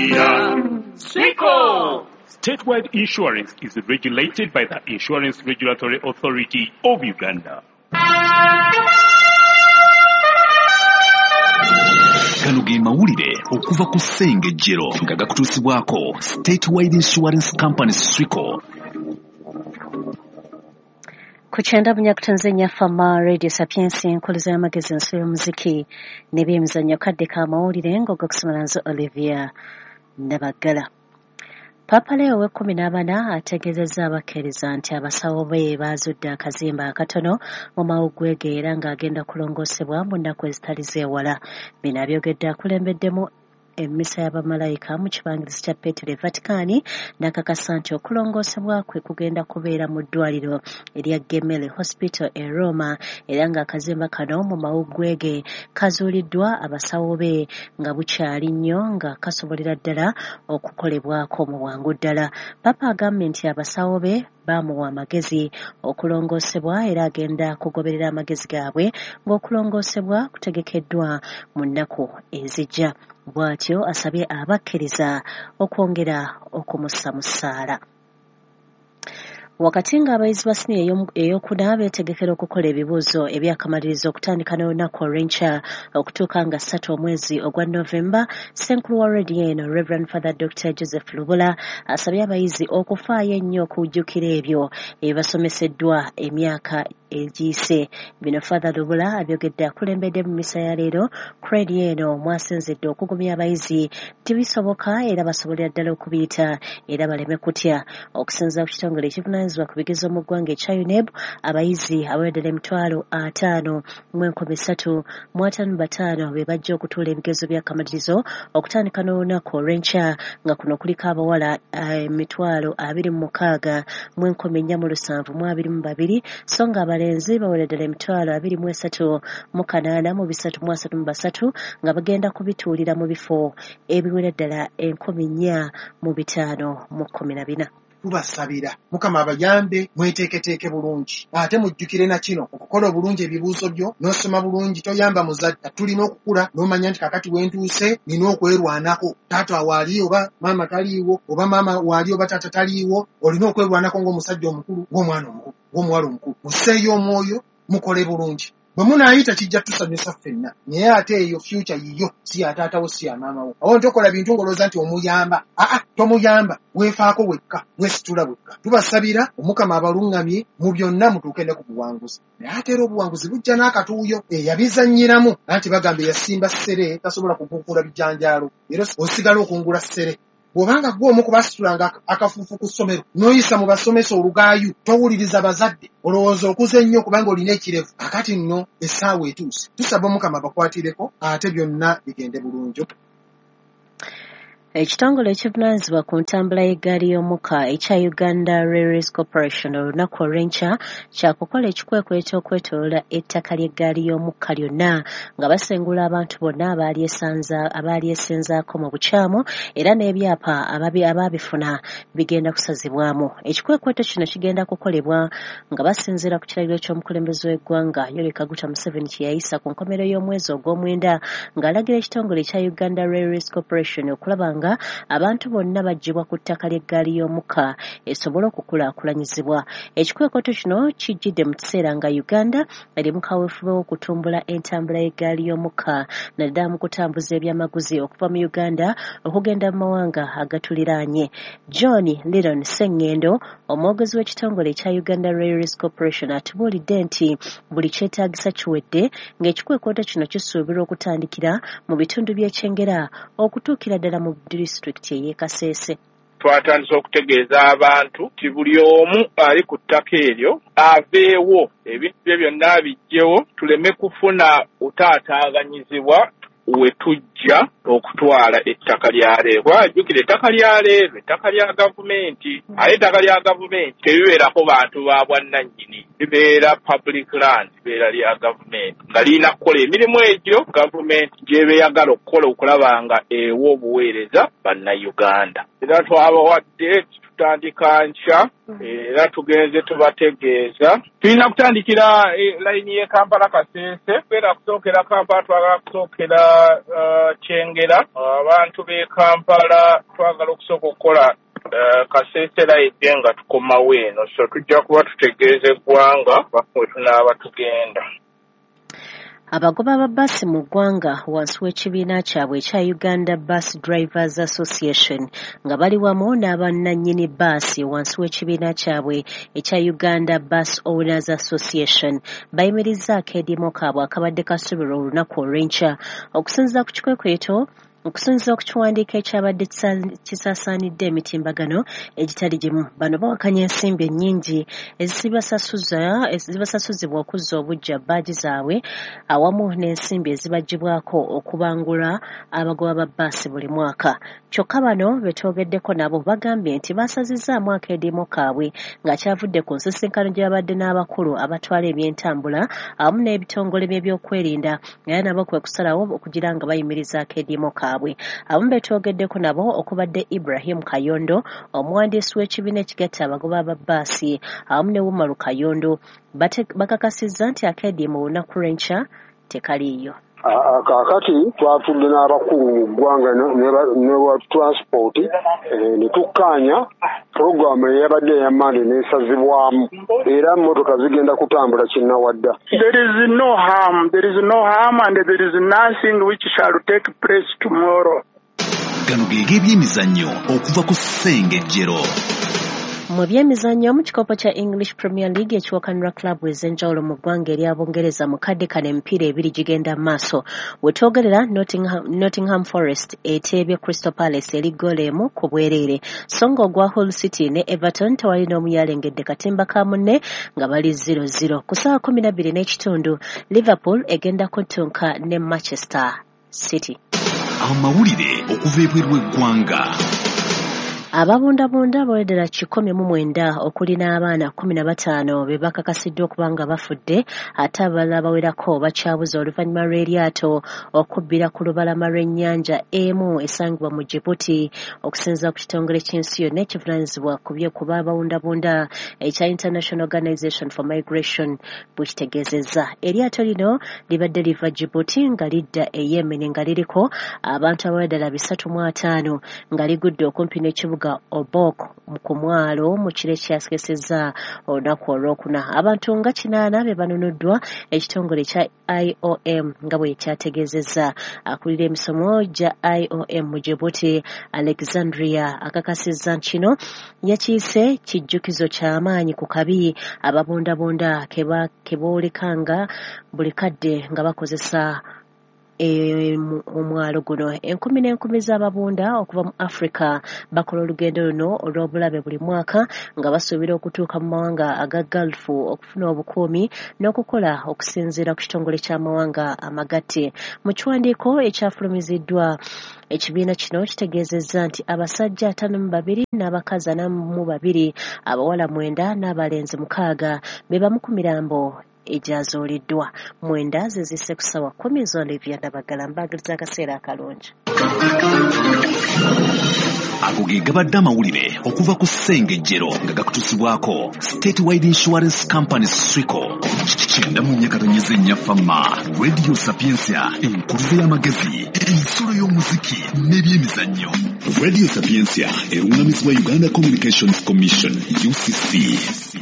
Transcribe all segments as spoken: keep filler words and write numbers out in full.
Siko! Statewide insurance is regulated by the Insurance Regulatory Authority of Uganda. Kano ge mawulire okuva ku Ssengejjero nga gakutuusibwako Statewide Insurance Company Siko. Kuchenda munyaka Tanzania Fama Radio Sapiensi nkoliza y'amagezi ensi y'omuziki n'ebyemizannyo kadde ka mawulire ng'ogakusomeranzo Olivia Nabagala. Papa Leo w'ekkumi n'abana ategeezezza abakkiriza nti abasawo be baazudde akazimba akatono mu mawuggwege era ng'agenda kulongoosebwa mu nnaku ezitali zeewala. Bino abyogedde akulembeddemu emmisa y'abamalayika mu kibangirizi kya Petero e Vatican n'akakasa nti okulongoosebwa kwe kugenda kubeera mu ddwaliro erya Gemelli Hospital e Roma era ng'akazimba kano mu mawuggwege kazuuliddwa abasawo be nga bukyali nnyo nga kasobolera ddala okukolebwako mu bwangu ddala. Papa agambye nti abasawo be baamuwa amagezi okulongoosebwa era agenda kugoberera amagezi gaabwe ng'okulongoosebwa kutegekeddwa mu nnaku ezijja. Bw'atyo asabye abakkiriza okwongera okumussa mu ssaala. Wakati ng'abayizi ba siniya ey'okuna beetegekera okukola ebibuuzo ebyakamalirizo okutandika n'olunaku olw'enkya okutuuka nga ssatu omwezi ogwa Novemba, Ssenkulu wa Rediyo eno Reverend Father Doctor Joseph Lubula asabye abayizi okufaayo ennyo okujjukira ebyo ebibasomeseddwa emyaka egiyise. Bino Father Lubula abyogedde akulembedde mu misa ya leero ku Rediyo eno mwasinzidde okugumya abayizi nti bisoboka era basobolera ddala okubiyita era baleme kutya. Okusinziira ku kitongole ekivunaanyizibwa ku bigezo mu ggwanga ekya U N E B, abayizi abaweddera emitwalo ataano mu enkumi ssatu mu ataano bataano be bajja okutuula ebigezo by'akamalirizo okutandika n'olunaku olw'enkya nga kuno kuliko abawala emitwalo abiri mu mukaaga mu enkumi nnya mu lusanvu mu abiri mu babiri so nga abalenzi baweddera emitwalo abiri mu esatu mu kanaana mu bisatu mu asatu mu basatu nga bagenda kubituulira mu bifo ebiwera ddala enkumi nnya mu bitaano mu kkumi na bina. Tubasabira Mukama abayambe mweteeketeeke bulungi ate mujjukire na kino okukola obulungi ebibuuzo byo n'osoma bulungi toyamba muzadde. Tulina okukula n'omanya nti kakati wentuuse nina okwerwanako. Taata awaali oba maama taliiwo oba maama waali oba taata taliiwo, olina okwerwanako ng'omusajja omukulu ng'omwana omukulu ng'omuwala omukulu. Museeyo omwoyo mukole bulungi. Bwe munaayita kijja tusanyusa ffenna naye ate eyo future yiyo si ya taatawo si ya maamawo. Awo ntokola bintu ng'olowooza nti omuyamba. Aa tomuyamba, weefaako wekka, weesitula wekka. Tubasabira Omukama abaluŋŋamye mu byonna mutuuke ne ku buwanguzi. Naye ate era obuwanguzi bujja n'akatuuyo eyabizannyiramu anti bagamba yasimba ssere tasobola kukunkula bijanjaalo era osigala okungula ssere. Bw'obanga gwe omu ku basitulanga akafuufu ku ssomero n'oyisa mu basomesa olugaayu towuliriza bazadde olowooza okuze nnyo kubanga olina ekirevu. Akati nno essaawa etuuse. Tusaba Omukama bakwatireko ate byonna bigende bulungi. Ekitongole ekivunaanyizibwa ku ntambula y'eggaali y'omukka ekya Uganda Railways Corporation olunaku olw'enkya kyakukola ekikweko eky'okwetooloola ettaka ly'eggaali y'omukka lyonna nga basengula abantu bonna abaali esenzaako mu bukyamu era n'ebyapa abaabifuna bigenda kusazibwamu. Ekikwekweto kino kigenda kukolebwa nga basinziira ku kiragiro ky'omukulembeze w'eggwanga Yoweri Kaguta Museveni kye yayisa ku nkomerero y'omwezi ogw'omwenda ng'alagira ekitongole ekya Uganda Railways Corporation okulaba nga abantu bonna baggyibwa ku ttaka ly'eggaali y'omukka esobole okukulaakulanyizibwa. Ekikwekoto kino kijjidde mu kiseera nga Uganda eri mu kaweefube w'okutumbula entambula y'eggaali y'omukka naddala mu kutambuza ebyamaguzi okuva mu Uganda okugenda mu mawanga agatuliraanye. John Liron Sengendo, omwogezi w'ekitongole ekya Uganda Railways Corporation, atubuulidde nti buli kyetaagisa kiwedde ng'ekikwekoto kino kisuubirwa okutandikira mu bitundu by'ekyengera okutuukira ddala mu disitulikiti ey'e Kasese. Twatandise okutegeeza abantu nti buli omu ali ku ttaka eryo aveewo ebintu bye byonna bijjewo tuleme kufuna utaataaganyizibwa we tujja okutwala ettaka lya leero. Ajjukira ettaka lya leero ettaka lya gavumenti, ate ettaka lya gavumenti tebibeerako bantu ba bwannannyini, libeera public land, libeera lya gavumenti nga lirina kukola emirimu egyo gavumenti gy'eba eyagala okukola okulaba nga ewa obuweereza bannayuganda. Era twabawadde kutandika nkya era tugenze tubategeeza. Tulina kutandikira layini y'e Kampala Kasese, tugenda kusookera Kampala twagala kusookera uh, Kyengera. Abantu b'e Kampala twagala okusooka okukola uh, Kasese layini nga tukomawo eno, so tujja kuba tutegeeza eggwanga bwe tunaaba tugenda. Abagoba ba basi mu ggwanga wansi w'ekibiina kyabwe ekya Uganda Bus Drivers Association nga bali wamu n'abannannyini baasi wansi w'ekibiina kyabwe ekya Uganda Bus Owners Association bayimirizzaako ediimo kaabwe akabadde kasuubirwa olunaku olw'enkya okusinziira ku kikwekweto okusinziira ku kiwandiiko ekyabadde kisaasaanidde emitimbagano egitali gimu. Bano bawakanya ensimbi ennyingi ezibasasuzibwa okuzza obujja bbaagi zaabwe awamu n'ensimbi ezibagibwako okubangula abagoba ba bbaasi buli mwaka. Kyokka bano betwogeddeko nabo bagambye nti basazizzaamu akeediimo kaabwe nga kyavudde ku nsisinkano gye babadde n'abakulu abatwala ebyentambula awamu n'ebitongole by'ebyokwerinda era nabo kwe kusalawo okugira nga bayimiriza akeediimo kaabwe. Abamu betwogeddeko nabo okubadde Ibrahim Kayondo, omuwandiisi w'ekibiina ekigatta abagoba ba bbaasi awamu ne Umaru Kayondo bakakasizza nti akeediimo olunaku lw'enkya tekaliiyo. Kakati twatudde n'abakulu mu ggwanga ne wa transport ne tukkaanya puroguramu eyabadde ey'amande n'esazibwamu era emmotoka zigenda kutambula kinnawadda. There is no harm, there is no harm and there is nothing which shall take place tomorrow. Gano geege ebyemizannyo okuva ku Ssengejjero. Mu byemizannyo mu kikopo kya English Premier League ekiwakanirwa klabu ez'enjawulo mu ggwanga ery'Abongereza mu kadde kano emipiira ebiri gigenda maaso. Wetwogerera Nottingham, Nottingham Forest eteebye Crystal Palace eri ggoolo emu ku bwereere, so nga ogwa Hull City ne Everton tewali n'omu yalengedde katimba ka munne nga bali zero zero. Ku ssaawa kumi na bbiri n'ekitundu Liverpool egenda kuttunka ne Manchester City. Amawulire okuva ebweru w'eggwanga. Ababundabunda bawedera kikumi mu mwenda okuli n'abaana kumi na bataano be bakakasiddwa okuba nga bafudde ate abalala bawerako bakyabuza oluvannyuma lw'eryato okubbira ku lubalama lw'ennyanja emu esangibwa mu Djibouti okusinziira ku kitongole ky'ensi yonna ekivunaanyizibwa ku by'okuba abawundabunda ekya International Organization for Migration bwe kitegeezezza. Eryato lino libadde liva Djibouti nga lidda e Yemen nga liriko abantu abaweddala bisatu mu ataano nga ligudde okumpi n'ekibuga Obok ku mwalo mu kire kyasesezza olunaku olwokuna. Abantu nga kinaana be banunuddwa ekitongole kya I O M nga bwe kyategeezezza. Akulira emisomo gya I O M mu Djibouti Alexandria akakasizza kino yakiise kijjukizo ky'amaanyi ku kabi ababundabunda keboolekanga buli kadde nga bakozesa omwalo guno. Enkumi n'enkumi z'ababunda okuva mu Africa bakola olugendo luno olw'obulabe buli mwaka nga basuubira okutuuka mu mawanga aga Gulfu okufuna obukuumi n'okukola okusinziira ku kitongole ky'amawanga amagatte. Mu kiwandiiko ekyafulumiziddwa ekibiina kino kitegeezezza nti abasajja ataano mu babiri n'abakazi ana mu babiri, abawala mwenda n'abalenzi mukaaga be bamu ku mirambo ejazuuliddwa. Mwenda ze zisse ku ssaawa kkumi z'Olivia Nabagala mbaagaliza akaseera akalungi. Ago ge gabadde amawulire okuva ku Ssengejjero nga gakutusibwako Statewide Insurance Company Swico. Kyenda mu myaka z'ennya Fama Radio Sapiensia enkuluze y'amagezi ensolo y'omuziki n'ebyemizannyo. Radio Sapiensia erungamizibwa Uganda Communications Commission U C C.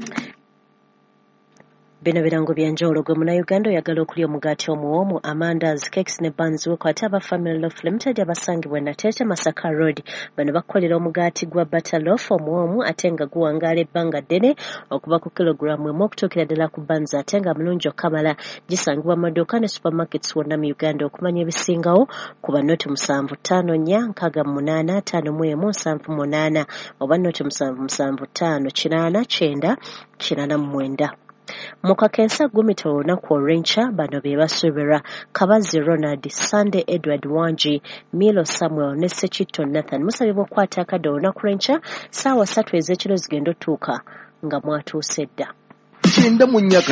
Bino birango byanjawulo gwe Munnayuganda oyagala okulya omugaati omuwoomu, amandazi, cakes ne buns wekwata aba Family Loaf Limited abasangibwa Nateete Masaka Road. Bano bakolera omugaati gwa butter loaf omuwoomu ate nga guwangaala ebbanga ddene okuva ku kilogulaamu emu okutuukira ddala ku buns ate nga mulungi okamala. Gisangibwa mu maduuka ne supermarkets wonna mu Uganda. Okumanya ebisingawo kuba noti musanvu ttaano nnya nkaaga munaana ttaano mu emu nsanvu munaana oba noti musanvu musanvu ttaano kinaana kyenda kinaana mu mwenda. Mukakensa gumita olunaku olw'enkya bano be basuubirwa: Kabazi Ronald, Sunday Edward Wanji, Milo Samuel ne Sekitto Nathan. Musabibwa okukwata akadde olunaku lw'enkya ssaawa ssatu ez'ekiro zigenda otuuka nga mwatuuse dda. Kyenda mu nnyaka